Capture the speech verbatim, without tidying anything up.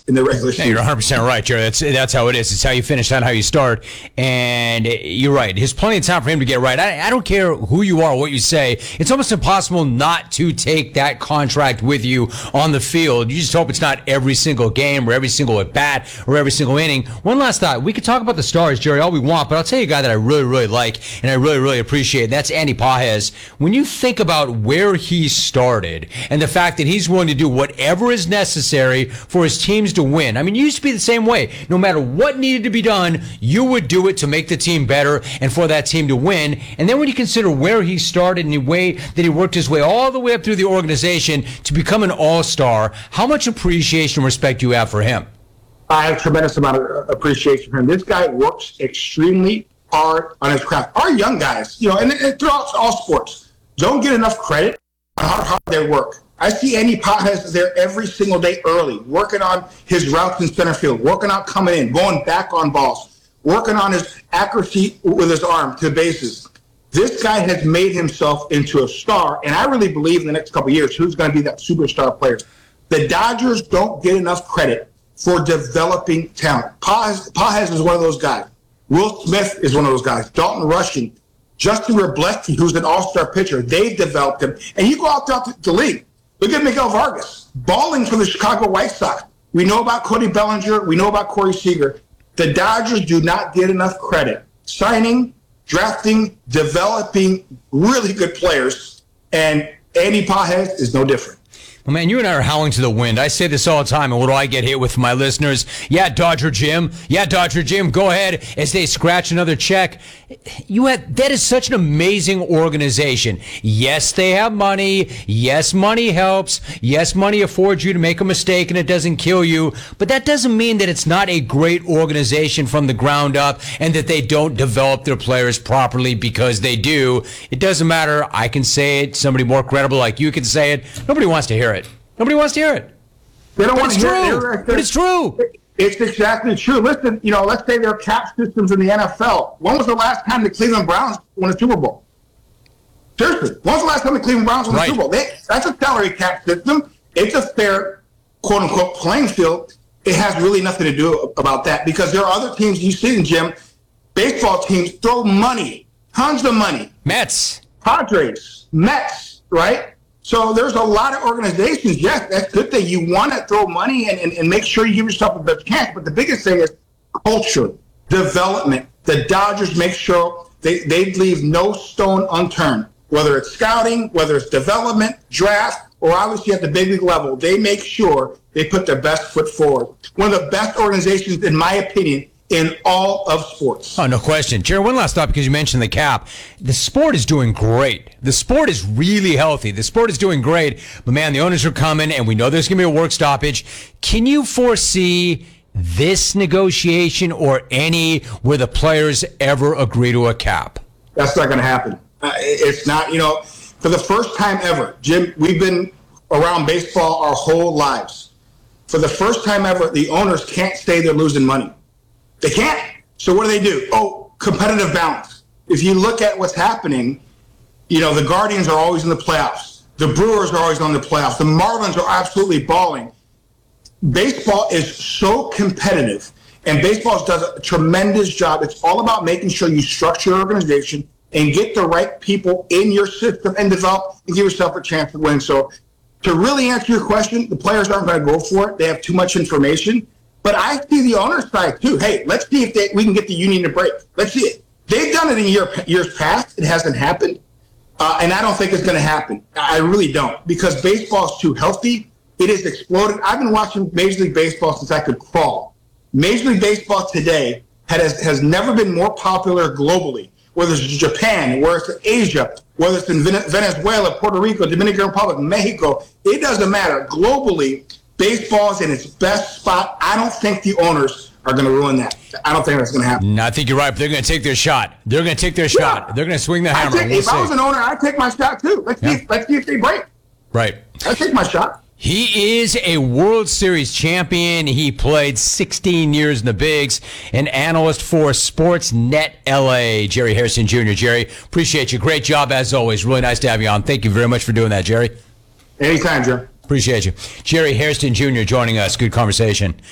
in the regular season. Yeah, you're one hundred percent right, Jerry. That's that's how it is. It's how you finish, not how you start. And you're right. There's plenty of time for him to get right. I, I don't care who you are, what you say. It's almost impossible not to take that contract with you on the field. You just hope it's not every single game or every single at bat or every single inning. One last thought. We could talk about the Stars, Jerry, all we want, but I'll tell you a guy that I really, really like and I really, really appreciate. That's Andy Pages. When you think about where he started and the fact that he's willing to do whatever is necessary for his teams to win. I mean, you used to be the same way. No matter what needed to be done, you would do it to make the team better and for that team to win. And then when you consider where he started and the way that he worked his way all the way up through the organization to become an all-star, how much appreciation and respect do you have for him? I have a tremendous amount of appreciation for him. This guy works extremely hard on his craft. Our young guys, you know, and, and throughout all sports, don't get enough credit on how hard they work. I see Andy Pages there every single day early, working on his routes in center field, working out coming in, going back on balls, working on his accuracy with his arm to the bases. This guy has made himself into a star, and I really believe in the next couple of years who's going to be that superstar player. The Dodgers don't get enough credit for developing talent. Pages, Pages is one of those guys. Will Smith is one of those guys. Dalton Rushing, Justin Wrobleski, who's an all-star pitcher. They've developed him. And you go out throughout the league. Look at Miguel Vargas, balling for the Chicago White Sox. We know about Cody Bellinger. We know about Corey Seager. The Dodgers do not get enough credit. Signing, drafting, developing really good players. And Andy Pages is no different. Well, man, you and I are howling to the wind. I say this all the time, and what do I get hit with from my listeners? Yeah, Dodger Jim. Yeah, Dodger Jim. Go ahead as they scratch another check. You had, that is such an amazing organization. Yes, they have money. Yes, money helps. Yes, money affords you to make a mistake and it doesn't kill you. But that doesn't mean that it's not a great organization from the ground up and that they don't develop their players properly, because they do. It doesn't matter. I can say it. Somebody more credible like you can say it. Nobody wants to hear it. Nobody wants to hear it. They don't but want it's to hear true. it. But it's true. It's exactly true. Listen, you know, let's say there are cap systems in the N F L. When was the last time the Cleveland Browns won a Super Bowl? Seriously, when was the last time the Cleveland Browns won a right. Super Bowl? They, that's a salary cap system. It's a fair, quote-unquote, playing field. It has really nothing to do about that, because there are other teams you see in, Jim, baseball teams throw money, tons of money. Mets. Padres, Mets, right? So there's a lot of organizations, yes, that's good that you want to throw money and, and, and make sure you give yourself a best chance. But the biggest thing is culture, development. The Dodgers make sure they, they leave no stone unturned, whether it's scouting, whether it's development, draft, or obviously at the big league level. They make sure they put their best foot forward. One of the best organizations, in my opinion, in all of sports. Oh, no question. Jerry, one last thought, because you mentioned the cap. The sport is doing great. The sport is really healthy. The sport is doing great. But, man, the owners are coming, and we know there's going to be a work stoppage. Can you foresee this negotiation or any where the players ever agree to a cap? That's not going to happen. Uh, it's not, you know, for the first time ever, Jim, we've been around baseball our whole lives. For the first time ever, the owners can't say they're losing money. They can't. So what do they do? Oh, competitive balance. If you look at what's happening, you know, the Guardians are always in the playoffs. The Brewers are always on the playoffs. The Marlins are absolutely balling. Baseball is so competitive, and baseball does a tremendous job. It's all about making sure you structure your organization and get the right people in your system and develop and give yourself a chance to win. So to really answer your question, the players aren't going to go for it. They have too much information. But I see the owner's side, too. Hey, let's see if they, we can get the union to break. Let's see it. They've done it in year, years past. It hasn't happened. Uh, and I don't think it's going to happen. I really don't. Because baseball is too healthy. It has exploded. I've been watching Major League Baseball since I could crawl. Major League Baseball today has, has never been more popular globally, whether it's Japan, whether it's Asia, whether it's in Venezuela, Puerto Rico, Dominican Republic, Mexico. It doesn't matter. Globally, baseball is in its best spot. I don't think the owners are going to ruin that. I don't think that's going to happen. No, I think you're right, but they're going to take their shot. They're going to take their shot. Yeah. They're going to swing the hammer. Take, we'll if see. I was an owner, I'd take my shot too. Let's, Yeah. see, if, let's see if they break. Right. I'd take my shot. He is a World Series champion. He played sixteen years in the bigs. An analyst for Sportsnet L A, Jerry Hairston Junior Jerry, appreciate you. Great job as always. Really nice to have you on. Thank you very much for doing that, Jerry. Anytime, Joe. Appreciate you. Jerry Hairston Junior joining us. Good conversation.